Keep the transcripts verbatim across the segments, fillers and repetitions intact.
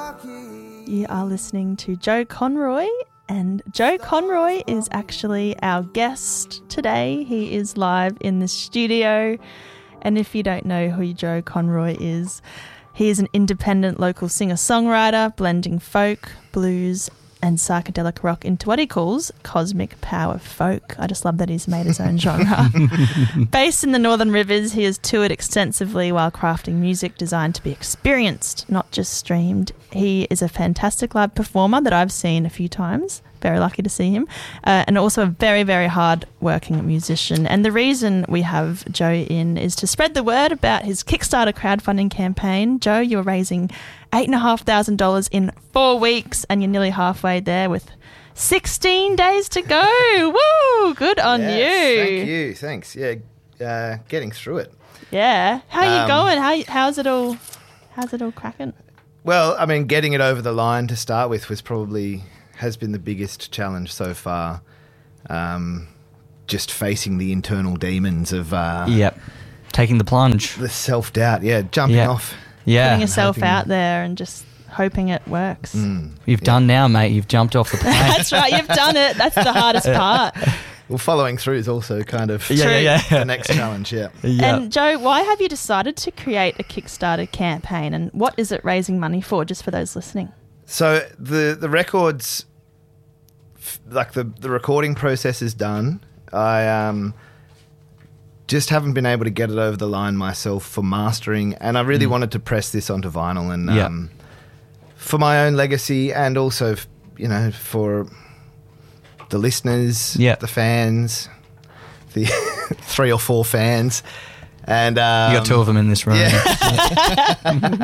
You are listening to Joe Conroy, and Joe Conroy is actually our guest today. He is live in the studio, and if you don't know who Joe Conroy is, he is an independent local singer-songwriter, blending folk, blues and psychedelic rock into what he calls cosmic power folk. I just love that he's made his own genre. Based in the Northern Rivers, he has toured extensively while crafting music designed to be experienced, not just streamed. He is a fantastic live performer that I've seen a few times. Very lucky to see him. Uh, and also a very, very hard-working musician. And the reason we have Joe in is to spread the word about his Kickstarter crowdfunding campaign. Joe, you're raising eight thousand five hundred dollars in four weeks, and you're nearly halfway there with sixteen days to go. Woo! Good on yes, you. Thank you. Thanks. Yeah, uh, getting through it. Yeah. How are you Um, going? How how's it all? How's it all cracking? Well, I mean, getting it over the line to start with was probably has been the biggest challenge so far. Um, just facing the internal demons of uh, Yep. Taking the plunge. the self-doubt. Yeah, jumping Yeah. off. Yeah. Putting yourself hoping- out there and just hoping it works. Mm. You've done now, mate. You've jumped off the plane. That's right. You've done it. That's the hardest part. Well, following through is also kind of Yeah, yeah, yeah. the next challenge. Yeah. Yeah. And Joe, why have you decided to create a Kickstarter campaign, and what is it raising money for, just for those listening? So the the records, f- like the the recording process is done. I um just haven't been able to get it over the line myself for mastering, and I really Mm. wanted to press this onto vinyl, and Yeah. um, for my own legacy, and also f- you know for the listeners, Yeah. the fans, the three or four fans, and um, You got two of them in this room. yeah.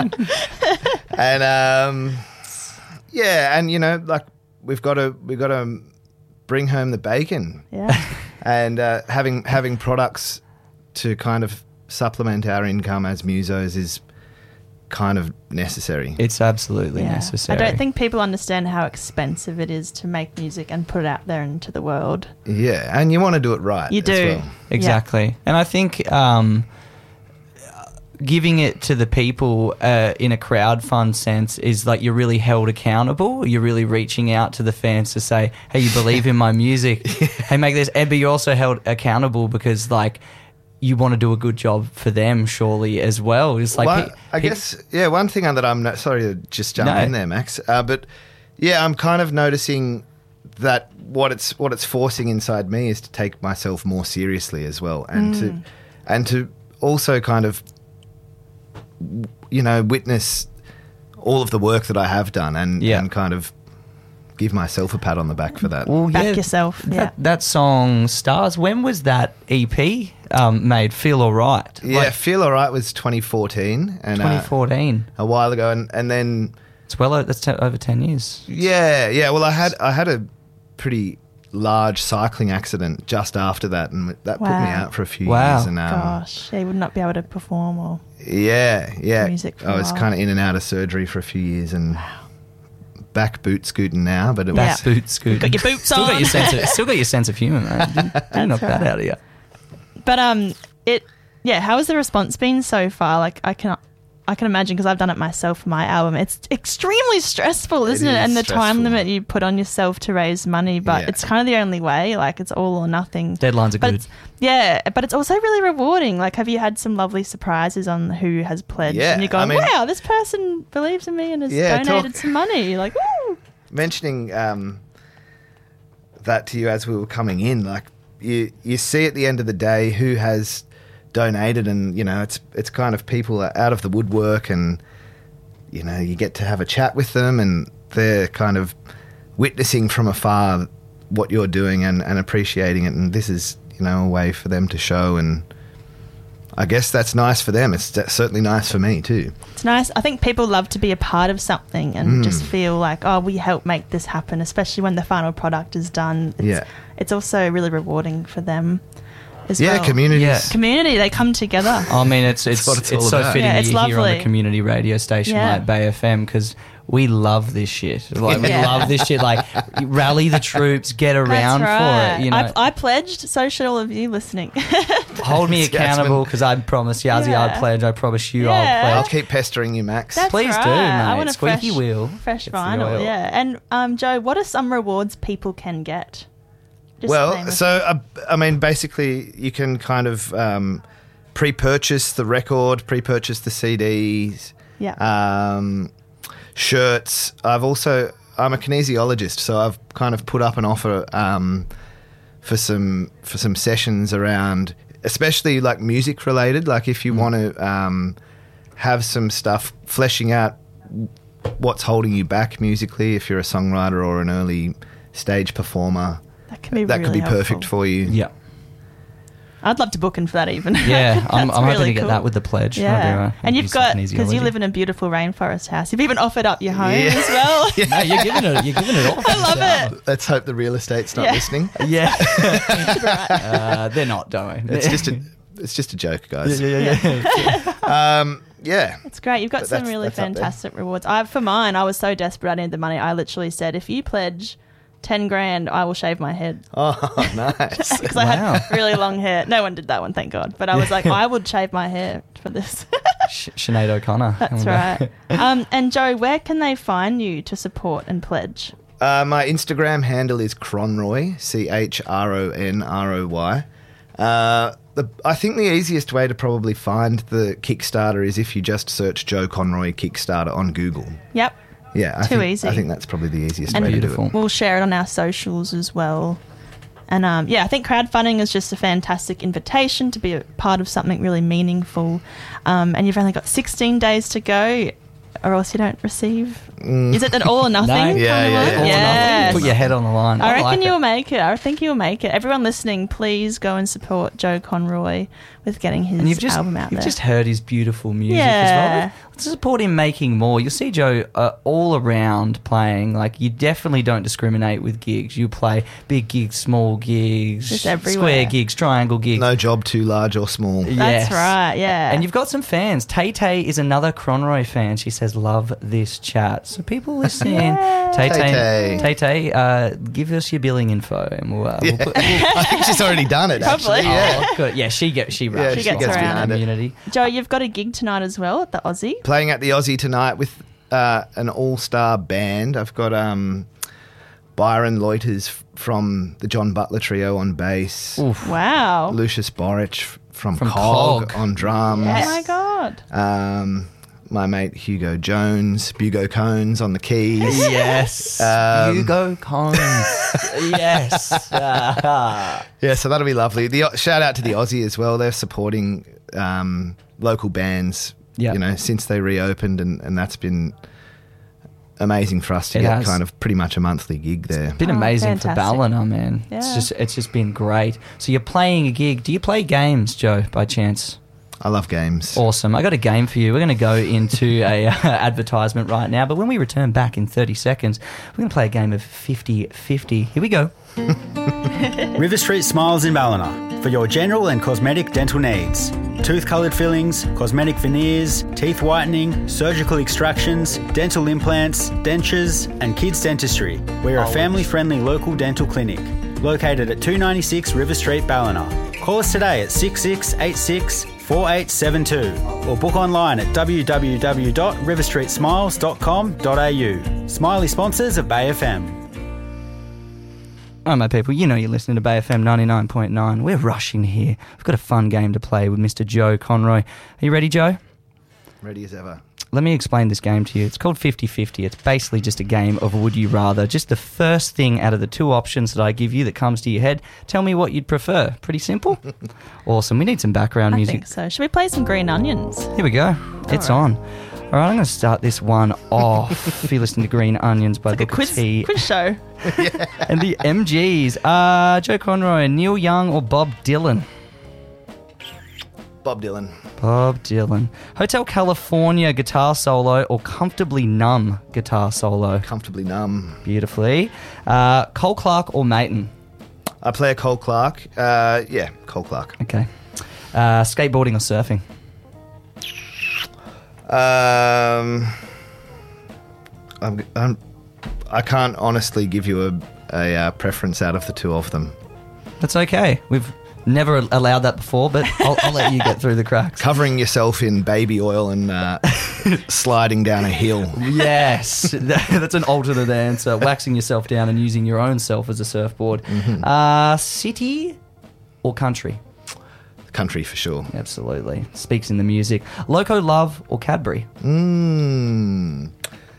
and um, yeah, and you know, like we've got to we've got to bring home the bacon, Yeah. and uh, having having products to kind of supplement our income as musos is kind of necessary. It's absolutely Yeah. necessary. I don't think people understand how expensive it is to make music and put it out there into the world. Yeah, and you want to do it right. You as do. well. Exactly. And I think um, giving it to the people uh, in a crowdfund sense is like you're really held accountable. You're really reaching out to the fans to say, hey, you believe in my music. Hey, make this. And but you're also held accountable because like you want to do a good job for them surely as well. It's like Well, pe- I pe- guess, yeah, one thing that I'm not, sorry to just jump No. in there, Max, uh, but yeah, I'm kind of noticing that what it's what it's forcing inside me is to take myself more seriously as well, and to and to also kind of you know witness all of the work that I have done, and Yeah. and kind of give myself a pat on the back for that. Well, Back yeah, yourself. That, Yeah. that song Stars, when was that E P um, made? Feel Alright? Yeah, Like Feel Alright was twenty fourteen, and uh, twenty fourteen. a while ago, and and then. It's well, o- that's te- over ten years. Yeah, yeah. Well, I had I had a pretty large cycling accident just after that, and that put me Wow. out for a few Wow. years. And um, Gosh, they would not be able to perform or... yeah, yeah. Music for I a was while. kind of in and out of surgery for a few years, and back boot scooting now. But it Yeah. was Back boot scoot. Got your boots still on. Got your sense of, still got your sense of humour, man. Didn't, didn't knock that right. out of you. But um, it yeah. How has the response been so far? Like I can I can imagine because I've done it myself for my album. It's extremely stressful, isn't it? is And the time stressful. limit you put on yourself to raise money, but Yeah. it's kind of the only way. Like it's all or nothing. Deadlines are But good. it's, yeah, but it's also really rewarding. Like, have you had some lovely surprises on who has pledged? Yeah, and you're going, I mean- wow, this person believes in me and has Yeah, donated talk- some money. Like, woo. mentioning um, that to you as we were coming in. Like you, you see at the end of the day who has donated, and you know it's it's kind of people are out of the woodwork, and you know you get to have a chat with them, and they're kind of witnessing from afar what you're doing and, and appreciating it, and this is you know a way for them to show, and I guess that's nice for them. It's certainly nice for me too. It's nice. I think people love to be a part of something and Mm. just feel like, oh, we help make this happen, especially when the final product is done. It's, Yeah. It's also really rewarding for them as Yeah, well. communities. Yeah. Community, they come together. I mean, it's it's what it's it's, all so about. fitting Yeah, that it's you're here on lovely. a community radio station Yeah. like Bay F M because we love this shit. Like we Yeah. love this shit. Like rally the troops, get around That's right. for it. You know, I, I pledged, so should all of you listening. hold me Jasmine. accountable because I promised Yazzie Yeah. I'd pledge. I promise you Yeah. I'll I'll pledge. keep pestering you, Max. That's Please right. do, I mate. want a Squeaky fresh, wheel fresh gets the oil. vinyl. Yeah. And um, Joe, what are some rewards people can get? Just name Well, a so uh, I mean, basically, you can kind of um, pre-purchase the record, pre-purchase the C Ds, Yeah. um, shirts. I've also I'm a kinesiologist, so I've kind of put up an offer um, for some for some sessions around, especially like music related. Like if you want to um, have some stuff fleshing out what's holding you back musically, if you're a songwriter or an early stage performer. that can be That really could be helpful. perfect for you. Yeah. I'd love to book in for that even. Yeah, I'm, That's I'm hoping really to get cool. that with the pledge. Yeah. I'll do, uh, And do you've some got, because you kinesiology. live in a beautiful rainforest house, you've even offered up your home Yeah. as well. No, you're giving it. You're giving it all. I love it. Let's hope the real estate's not Yeah. listening. Yeah. uh, they're not, don't we? It's just a it's just a joke, guys. yeah, yeah, yeah. Um, yeah. It's great. You've got But some that's- really that's up there. fantastic rewards. I, for mine, I was so desperate I needed the money. I literally said, if you pledge ten grand, I will shave my head. Oh, nice. Because I Wow. had really long hair. No one did that one, thank God. But I was like, I would shave my hair for this. Sh- Sinead O'Connor. That's right. Um, and Joe, where can they find you to support and pledge? Uh, my Instagram handle is Cronroy, C H R O N R O Y. Uh, the, I think the easiest way to probably find the Kickstarter is if you just search Joe Conroy Kickstarter on Google. Yep. Yeah, I Too think, easy. I think that's probably the easiest And way Beautiful. to do it. We'll share it on our socials as well. And um, yeah, I think crowdfunding is just a fantastic invitation to be a part of something really meaningful. Um, and you've only got sixteen days to go, or else you don't receive. Is it an all or nothing? No. kind Yeah, of yeah, one? yeah. All or Yes. nothing. Put your head on the line. I reckon like you'll it. make it. I think you'll make it. Everyone listening, please go and support Joe Conroy with getting his And you've just album out you've there. just heard his beautiful music Yeah. as well. Let's support him making more. You'll see Joe uh, all around playing. Like you definitely don't discriminate with gigs. You play big gigs, small gigs, Just everywhere. square gigs, triangle gigs. No job too large or small. That's Yes. right, yeah. And you've got some fans. Tay Tay is another Cronroy fan. She says, love this chat. So people listening, Yeah. Tay Tay, Tay-Tay. Tay Tay, uh, give us your billing info and we'll, uh, we'll put, I think she's already done it, Probably. actually. Yeah. Oh, good. Yeah, she gets she runs. she gets the around it. community. Joe, you've got a gig tonight as well at the Aussie. Playing at the Aussie tonight with uh, an all-star band. I've got um, Byron Loiters f- from the John Butler Trio on bass. Oof. Wow. Lucius Boric f- from, From Cog, Cog. on drums. Oh my God. Um, my mate Hugo Jones, Bugo Cones on the keys. Yes. Um, Hugo Cons. yes. Ah. Yeah, so that'll be lovely. The shout out to the Aussie as well. They're supporting um, local bands. Yeah. You know, since they reopened, and, and that's been amazing for us to It get has. kind of pretty much a monthly gig there. Been Oh, amazing for fantastic. Ballina, man. It's Yeah. just it's just been great. So you're playing a gig. Do you play games, Joe, by chance? I love games. Awesome. I got a game for you. We're going to go into a uh, advertisement right now, but when we return back in thirty seconds, we're going to play a game of fifty fifty. Here we go. River Street Smiles in Ballina for your general and cosmetic dental needs. Tooth-coloured fillings, cosmetic veneers, teeth whitening, surgical extractions, dental implants, dentures, and kids dentistry. We're a family-friendly local dental clinic located at two ninety-six River Street, Ballina. Call us today at six six eight six four eight seven two or book online at w w w dot river street smiles dot com dot a u. Smiley sponsors of Bay F M. All right, my people, you know you're listening to Bay F M ninety-nine point nine. We're rushing here. We've got a fun game to play with Mister Joe Conroy. Are you ready, Joe? Ready as ever. Let me explain this game to you. It's called fifty fifty. It's basically just a game of would you rather. Just the first thing out of the two options that I give you that comes to your head. Tell me what you'd prefer. Pretty simple? Awesome. We need some background I music. think so. Should we play some Green Onions? Here we go. It's right. on. All right, I'm going to start this one off. If you're listening to Green Onions by Like a Booker quiz, T quiz show. and the M Gs. Uh, Joe Conroy, Neil Young or Bob Dylan? Bob Dylan. Bob Dylan. Hotel California guitar solo or Comfortably Numb guitar solo? Comfortably numb. Beautifully. Uh, Cole Clark or Maton? I play a Cole Clark. Uh, yeah, Cole Clark. Okay. Uh, skateboarding or surfing? Um, I'm, I'm, I can't honestly give you a, a uh, preference out of the two of them. That's okay. We've Never allowed that before, but I'll, I'll let you get through the cracks. Covering yourself in baby oil and uh, sliding down a hill. Yes, that's an alternate answer. Waxing yourself down and using your own self as a surfboard. Mm-hmm. Uh, city or country? Country for sure. Absolutely. Speaks in the music. Loco Love or Cadbury? Mm.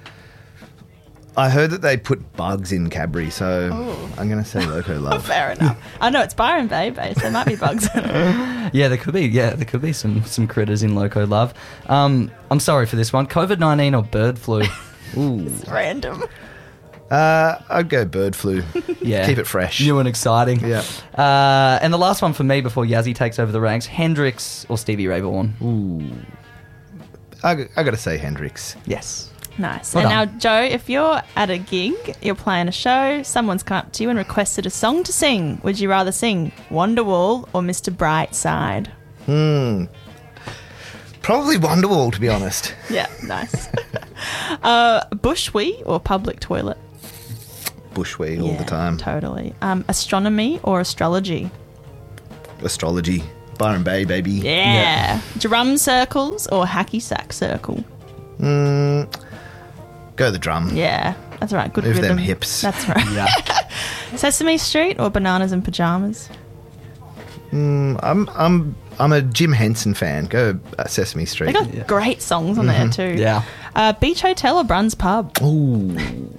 I heard that they put bugs in Cadbury, so Ooh. I'm going to say Loco Love. Fair enough. I know it's Byron Bay based. There might be bugs in it. Yeah, there could be. Yeah, there could be some some critters in Loco Love. Um, I'm sorry for this one. COVID nineteen or bird flu? Ooh, It's random. Uh, I'd go bird flu. yeah. Keep it fresh. New and exciting. Yeah. Uh, and the last one for me before Yazzie takes over the ranks: Hendrix or Stevie Ray Vaughan? Ooh. I, I got to say Hendrix. Yes. Nice. Well and done. now, Joe, if you're at a gig, you're playing a show, someone's come up to you and requested a song to sing. Would you rather sing Wonderwall or Mister Brightside? Hmm. Probably Wonderwall, to be honest. Yeah, nice. uh, Bushwee or public toilet? Bushwee all Yeah, the time. Totally. Um, astronomy or astrology? Astrology. Byron Bay, baby. Yeah. Drum circles or hacky sack circle? Mm, go the drum. Yeah, that's right. Good Move rhythm. them hips. That's right. Yeah. Sesame Street or Bananas in Pajamas? Mm, I'm I'm I'm a Jim Henson fan. Go uh, Sesame Street. They got Yeah. great songs on there too. Yeah. Uh, Beach Hotel or Bruns Pub? Ooh.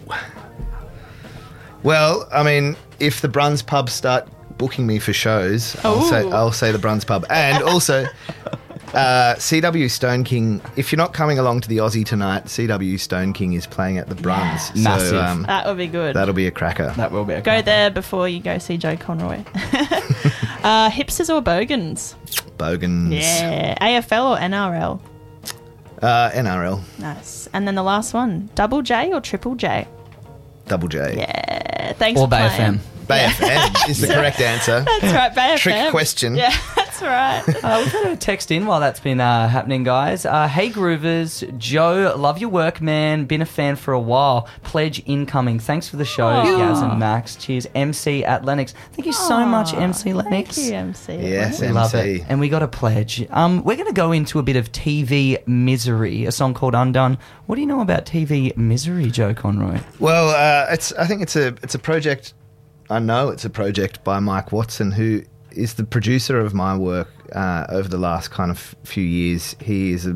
Well, I mean, if the Bruns Pub start booking me for shows, I'll say Ooh. I'll say the Bruns Pub, and also uh, C W Stone King. If you're not coming along to the Aussie tonight, C W Stone King is playing at the Bruns. Yeah. Massive. So, um, That would be good. that'll be a cracker. That will be a Go there before you go see Joe Conroy. uh, hipsters or Bogans? Bogans. Yeah. A F L or N R L? Uh, N R L. Nice. And then the last one, Double J or Triple J? Double J. Yeah. Thanks Or for Bay playing. F M. Bay F M is the correct answer. That's right, Bay Trick F M. question. Yeah, that's right. Uh, we've had a text in while that's been uh, happening, guys. Uh, hey, Groovers. Joe, love your work, man. Been a fan for a while. Pledge incoming. Thanks for the show, Aw. Yaz and Max. Cheers. M C at Lennox. Thank you so much, M C Lennox. Thank you, M C. Yes, We M C. love it. And we got a pledge. Um, we're going to go into a bit of T V misery, a song called Undone. What do you know about T V misery, Joe Conroy? Well, uh, it's. I think it's a. It's a project. I know it's a project by Mike Watson, who is the producer of my work uh, over the last kind of few years. He is a,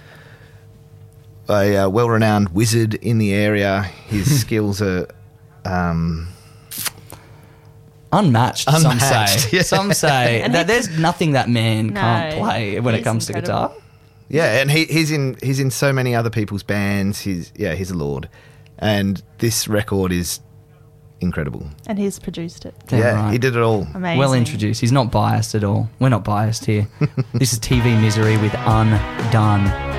a, uh well-renowned wizard in the area. His skills are. Um, Unmatched, some Unmatched, say. yeah. Some say And that he- there's nothing that man No, can't play when it he's comes incredible. to guitar. yeah, and he, he's in. He's in so many other people's bands. He's yeah, he's a lord, and this record is incredible. And he's produced it. Damn yeah, right. he did it all. Amazing. Well introduced. He's not biased at all. We're not biased here. This is T V misery with Undone.